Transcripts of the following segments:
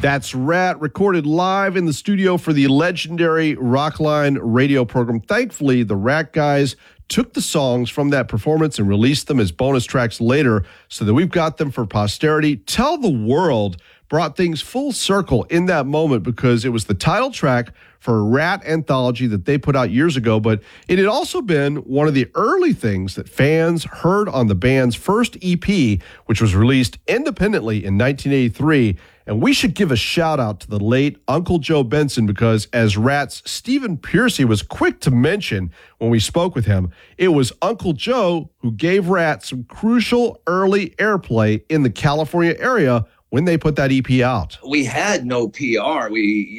That's Rat, recorded live in the studio for the legendary Rockline radio program. Thankfully, the Rat guys took the songs from that performance and released them as bonus tracks later so that we've got them for posterity. Tell the World brought things full circle in that moment because it was the title track for a Rat anthology that they put out years ago, but it had also been one of the early things that fans heard on the band's first EP, which was released independently in 1983. And we should give a shout out to the late Uncle Joe Benson because, as Rat's Stephen Pearcy was quick to mention when we spoke with him, it was Uncle Joe who gave Rat some crucial early airplay in the California area when they put that EP out. We had no PR.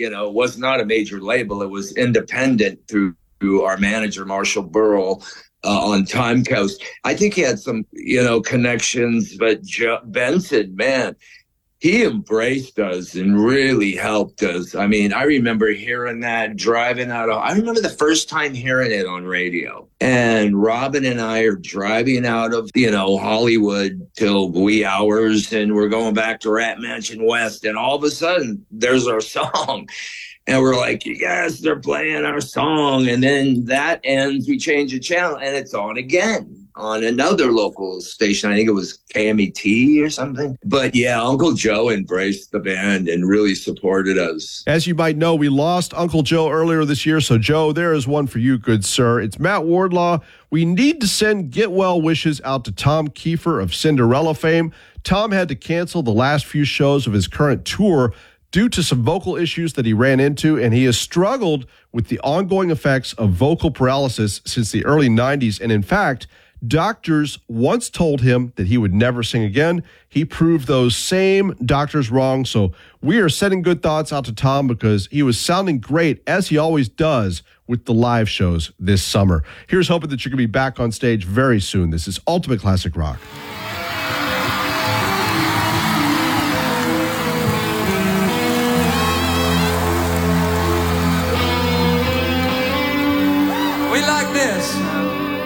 Was not a major label. It was independent through our manager, Marshall Burrell, on Time Coast. I think he had some, connections, but Benson, man, he embraced us and really helped us. I mean, I remember hearing that driving I remember the first time hearing it on radio. And Robin and I are driving out of, Hollywood till wee hours, and we're going back to Rat Mansion West. And all of a sudden, there's our song. And we're like, yes, they're playing our song. And then that ends, we change the channel, and it's on again on another local station. I think it was KMET or something. But yeah, Uncle Joe embraced the band and really supported us. As you might know, we lost Uncle Joe earlier this year. So, Joe, there is one for you, good sir. It's Matt Wardlaw. We need to send get well wishes out to Tom Kiefer of Cinderella fame. Tom had to cancel the last few shows of his current tour due to some vocal issues that he ran into, and he has struggled with the ongoing effects of vocal paralysis since the early 90s. And in fact, doctors once told him that he would never sing again. He proved those same doctors wrong. So we are sending good thoughts out to Tom because he was sounding great, as he always does, with the live shows this summer. Here's hoping that you're going to be back on stage very soon. This is Ultimate Classic Rock. We like this.